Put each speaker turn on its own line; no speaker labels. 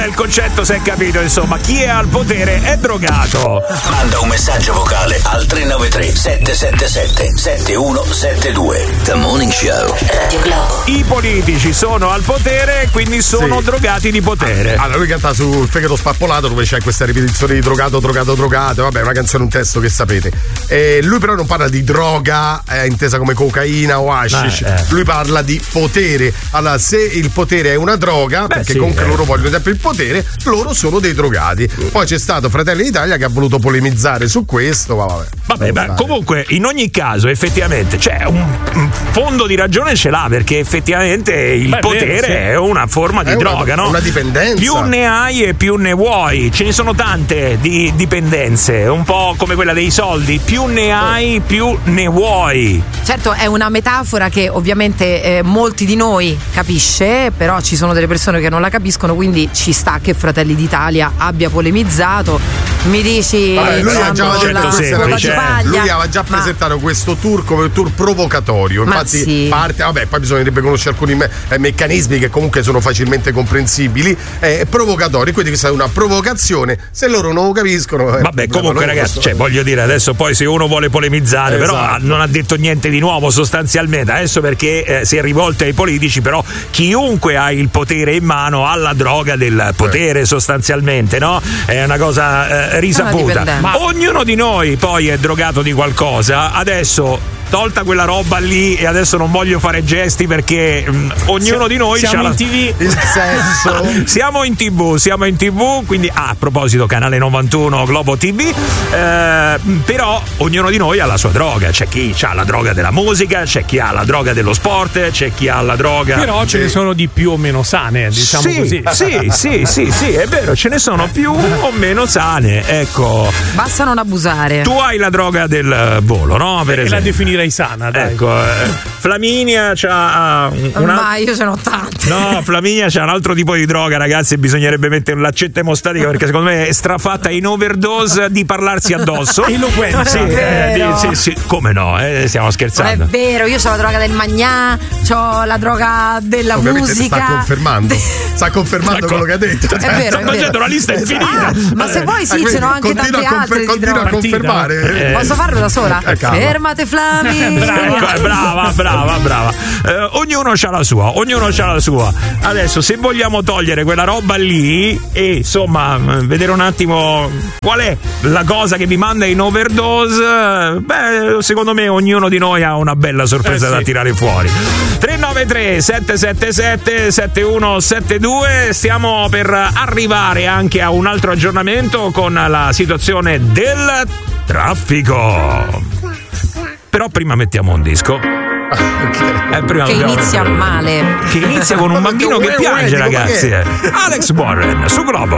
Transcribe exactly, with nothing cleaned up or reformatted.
il concetto si è capito, insomma, chi è al potere è drogato.
Manda un messaggio vocale al tre nove tre sette sette sette sette uno sette due. The Morning Show. Radio Globo.
I politici sono al potere, quindi sono
Sì.
drogati di potere.
Allora lui canta sul fegato spappolato, dove c'è questa ripetizione di drogato, drogato, drogato. Vabbè, una canzone, un testo che sapete. E lui però non parla di droga eh, intesa come cocaina o hashish.
Eh, eh.
Lui parla di potere. Allora, se il potere è una droga,
Beh,
perché
sì,
comunque
eh.
loro vogliono sempre il potere, loro sono dei drogati. Poi c'è stato Fratelli d'Italia che ha voluto polemizzare su questo, ma vabbè.
Vabbè, ma comunque in ogni caso effettivamente c'è un, un fondo di ragione, ce l'ha, perché effettivamente il
Beh,
potere
vero, sì.
è una forma di
È una-
droga, no?
una dipendenza.
Più ne hai e più ne vuoi. Ce ne sono tante di dipendenze, un po' come quella dei soldi. Più ne hai, più ne vuoi.
Certo, è una metafora che ovviamente eh, molti di noi capisce, però ci sono delle persone che non la capiscono, quindi ci sta che Fratelli d'Italia abbia polemizzato. Mi dici
Vabbè, lui, ha già
diciamo,
detto
la
questa
semplice,
scuola di
eh.
paglia,
lui aveva già
ma-
presentato questo tour come un tour provocatorio.
Ma
Infatti
sì.
parte, vabbè, poi bisognerebbe conoscere alcuni me- eh, meccanismi che comunque sono facilmente comprensibili. È provocatorio, quindi questa è una provocazione. Se loro non lo capiscono, eh,
Vabbè, comunque
loro
ragazzi,
possono-
cioè, voglio dire, adesso poi se uno vuole polemizzare, però
Esatto.
non ha detto niente di nuovo sostanzialmente, adesso perché eh, si è rivolto ai politici, però chiunque ha il potere in mano ha la droga del potere sostanzialmente, no? È una cosa eh, risaputa.
dipendenza.
Ma ognuno di noi poi è drogato di qualcosa, adesso tolta quella roba lì, e adesso non voglio fare gesti perché mh, ognuno di noi
siamo
c'ha
in
la...
tivù.
il sesso.
siamo in tv, siamo in tv, quindi ah, a proposito canale novantuno Globo T V, eh, però ognuno di noi ha la sua droga, c'è chi ha la droga della musica, c'è chi ha la droga dello sport, c'è chi ha la droga.
Però ce ne sono di più o meno sane, diciamo
sì,
così.
sì, sì, sì, sì, è vero, ce ne sono più o meno sane, ecco.
Basta non abusare.
Tu hai la droga del volo, no? Per
E la
esempio.
definirei sana, dai.
Ecco, eh, Flaminia c'ha uh, un
Ma io ce n'ho tante.
No, Flaminia c'ha un altro tipo di droga, ragazzi, bisognerebbe mettere l'accetta emostatica perché secondo me è strafatta in overdose di parlarsi addosso.
Eloquenza.
Sì, eh,
Vero.
di- sì, sì, come no, eh, stiamo
Non è
scherzando.
vero, io ho la droga del magnà, ho la droga della
Ovviamente
musica.
sta confermando. Sta confermando
Ecco.
quello che ha detto.
È vero,
Sto
è vero.
facendo una lista infinita.
Ah, ma se vuoi sì, ce n'ho anche
continua
tante
a confer-
altre di
continua a
droga.
confermare.
Eh,
Posso farlo da sola?
Eh, calma.
Fermate Flami.
Ecco, eh, brava, brava, brava. Eh, ognuno c'ha la sua, ognuno c'ha la sua. Adesso, se vogliamo togliere quella roba lì e insomma vedere un attimo qual è la cosa che vi manda in overdose, beh, secondo me ognuno di noi ha una bella sorpresa
Eh, sì.
da tirare fuori. tre nove tre sette sette sette sette uno sette due. Stiamo per arrivare anche a un altro aggiornamento con la situazione del traffico. Però prima mettiamo un disco. Eh, prima
Che
dobbiamo-
inizia male.
Che inizia con un bambino che piange, ragazzi. eh. Alex Warren su Globo.